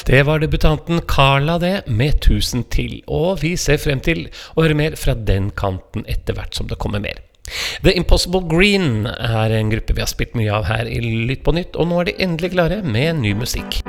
Det var debutanten Carla det, med 1000 til, og vi ser frem til å høre mer fra den kanten etter hvert som det kommer mer. The Impossible Green er en gruppe vi har spilt mye av her i Lytt på Nytt, og nå er de endelig klare med ny musikk.